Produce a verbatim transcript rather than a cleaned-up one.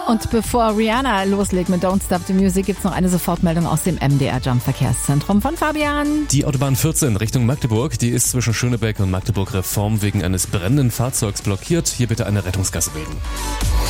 Und bevor Rihanna loslegt mit Don't Stop the Music, gibt's noch eine Sofortmeldung aus dem M D R Jump Verkehrszentrum von Fabian. Die Autobahn vierzehn Richtung Magdeburg, die ist zwischen Schönebeck und Magdeburg Reform wegen eines brennenden Fahrzeugs blockiert. Hier bitte eine Rettungsgasse bilden.